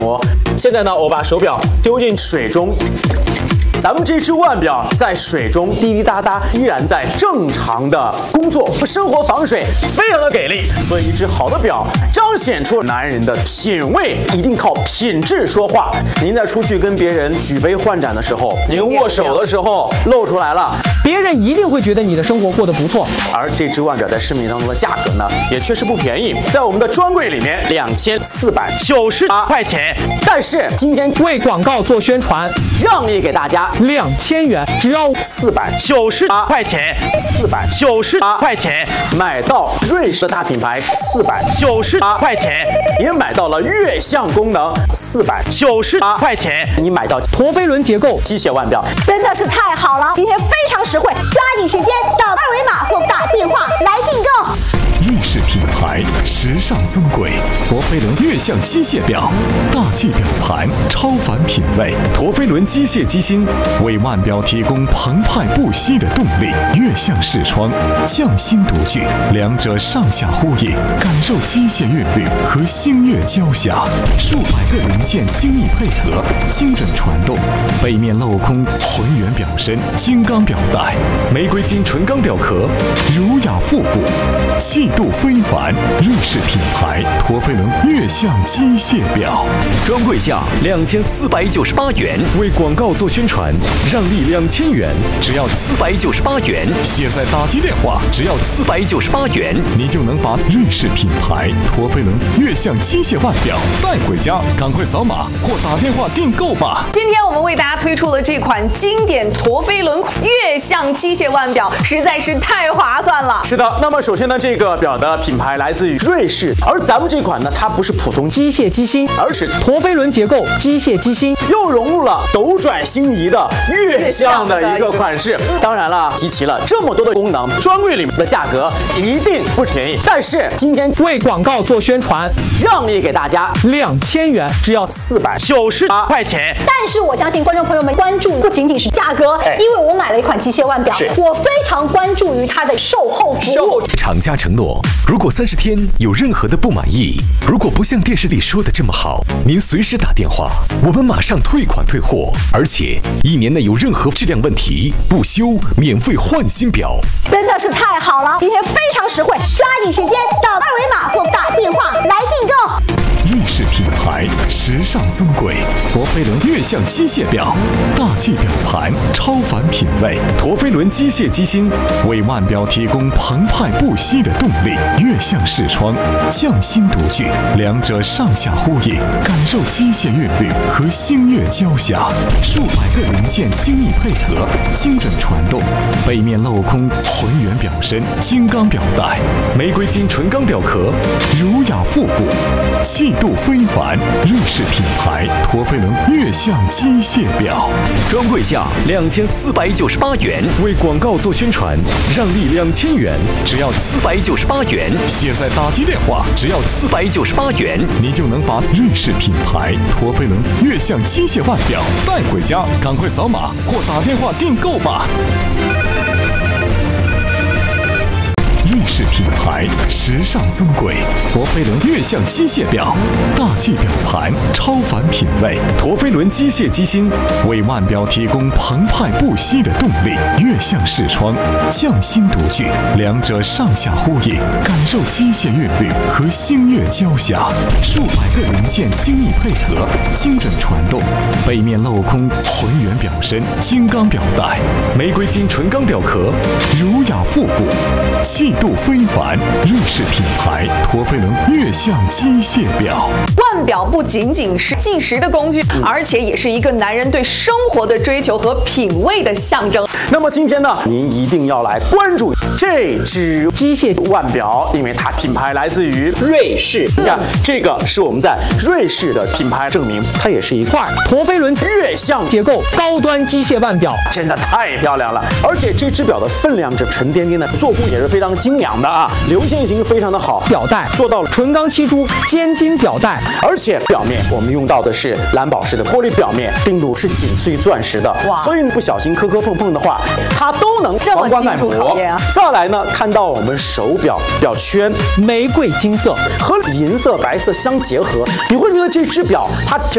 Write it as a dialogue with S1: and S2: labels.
S1: 现在呢，我把手表丢进水中。 咱们这只腕表在水中滴滴答答，依然在正常的工作，生活防水非常的给力。所以，一只好的表彰显出男人的品味，一定靠品质说话。您在出去跟别人举杯换盏的时候，您握手的时候露出来了，
S2: 别人一定会觉得你的生活过得不错。
S1: 而这只腕表在市面当中的价格呢，也确实不便宜，在我们的专柜里面2498块钱。但是今天
S2: 为广告做宣传，
S1: 让利给大家。
S2: 2000元，只要
S1: 498块钱，498块钱买到瑞士的大品牌，498块钱也买到了月相功能，498块钱你买到
S2: 陀飞轮结构
S1: 机械腕表，
S3: 真的是太好了，并且非常实惠，抓紧时间扫2维码或打电话来订购。
S4: 瑞士品牌，时尚尊贵，陀飞轮月相机械表，大气表盘，超凡品味。陀飞轮机械机芯为腕表提供澎湃不息的动力，月相视窗，匠心独具，两者上下呼应，感受机械韵律和星月交响。数百个零件精密配合，精准传动，背面镂空浑圆表身，金刚表带，玫瑰金纯钢表壳，儒雅复古，气度非凡，瑞士品牌陀飞轮月相机械表，
S5: 专柜价2498元，
S4: 为广告做宣传，让利2000元，
S5: 只要498元，
S4: 现在打击电话只要
S5: 498元，
S4: 你就能把瑞士品牌陀飞轮月相机械腕表带回家，赶快扫码或打电话订购吧。
S6: 今天我们为大家推出了这款经典陀飞轮月相机械腕表，实在是太划算了。
S1: 是的，那么首先呢，这个表的品牌来自于瑞士，而咱们这款呢，它不是普通
S2: 机械机芯，
S1: 而是
S2: 陀飞轮结构机械机芯，
S1: 又融入了斗转星移的月相的一个款式。当然了，集齐了这么多的功能，专柜里面的价格一定不便宜。但是今天
S2: 为广告做宣传，
S1: 让利给大家
S2: 2000元，只要
S1: 498块钱。
S3: 但是我相信观众朋友们关注不仅仅是价格，因为我买了一款机械腕表，我非常关注于它的售后服务。
S5: 厂家承诺，如果30天有任何的不满意，如果不像电视里说的这么好，您随时打电话，我们马上退款退货，而且1年内有任何质量问题，不修免费换新表，
S3: 真的是太好了，并且非常实惠，抓紧时间扫2维码或打电话来订购。
S4: 瑞士品牌，时尚尊贵，陀飞轮月相机械表，大气表盘，超凡品味。陀飞轮机械机芯为腕表提供澎湃不息的动力，月相视窗，匠心独具，两者上下呼应，感受机械韵律和星月交响。数百个零件精密配合，精准传动，背面镂空浑圆表身，金刚表带，玫瑰金纯钢表壳，儒雅复古，气度非凡，瑞士品牌陀飞轮月相机械表，
S5: 专柜价2498元，
S4: 为广告做宣传，让利2000元，
S5: 只要498元，
S4: 现在打击电话只要
S5: 498元，
S4: 你就能把瑞士品牌陀飞轮月相机械腕表带回家，赶快扫码或打电话订购吧。瑞士品牌，时尚尊贵，陀飞轮月相机械表，大气表盘，超凡品味。陀飞轮机械机芯为腕表提供澎湃不息的动力，月相视窗，匠心独具，两者上下呼应，感受机械韵律和星月交响。数百个零件精密配合，精准传动，背面镂空浑圆表身，金刚表带，玫瑰金纯钢表壳，儒雅复古，气度非凡，瑞士品牌陀飞轮月相机械表。
S6: 腕表不仅仅是计时的工具，而且也是一个男人对生活的追求和品味的象征。
S1: 那么今天呢，您一定要来关注这只机械腕表，因为它品牌来自于瑞士。你看，这个是我们在瑞士的品牌证明，它也是一块
S2: 陀飞轮
S1: 月相
S2: 结构高端机械腕表，
S1: 真的太漂亮了。而且这只表的分量是沉甸甸的，做工也是非常精良的啊，流线型非常的好，
S2: 表带
S1: 做到了
S2: 纯钢漆珠尖晶表带，
S1: 而且表面我们用到的是蓝宝石的玻璃表面，钉度是紧碎钻石的，所以你不小心磕磕碰碰的话，它都能关关耐磨。再来呢，看到我们手表表圈
S2: 玫瑰金色
S1: 和银色、白色相结合，你会觉得这只表它整